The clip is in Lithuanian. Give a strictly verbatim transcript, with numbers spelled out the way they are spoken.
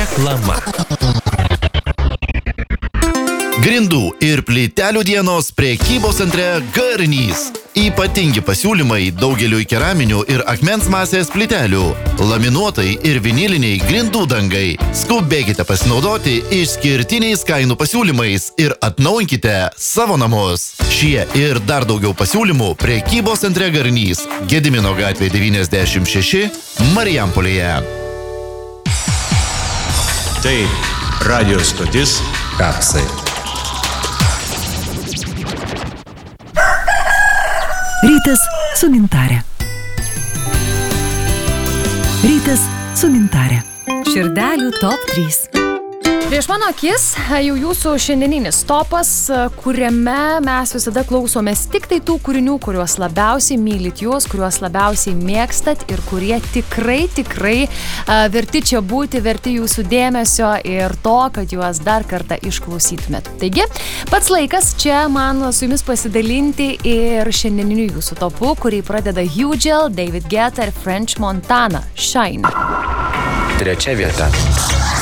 Reklama. Grindų ir plytelių dienos prekybos centre Garnys. Ypatingi pasiūlymai daugeliui keraminių ir akmens masės plytelių, laminuotai ir viniliniai grindų dangai. Skubėkite pasinaudoti išskirtiniais kainų pasiūlymais ir atnaujinkite savo namus. Šie ir dar daugiau pasiūlymų prekybos centre Garnys, Gedimino gatvė devyniasdešimt šeši, Marijampolėje. Tai radio stotis Kapsai. Rytas su Gintarė. Rytas su Gintarė. Širdelių top trys. Prieš mano akis jau jūsų šiandieninis topas, kuriame mes visada klausomės tik tai tų kūrinių, kuriuos labiausiai mylit jūs, kuriuos labiausiai mėgstat ir kurie tikrai, tikrai uh, verti čia būti, verti jūsų dėmesio ir to, kad juos dar kartą išklausytumėt. Taigi, pats laikas čia man su jumis pasidalinti ir šiandieniniu jūsų topu, kurį pradeda Hugel, David Guetta ir French Montana, Shine. Trečia vieta.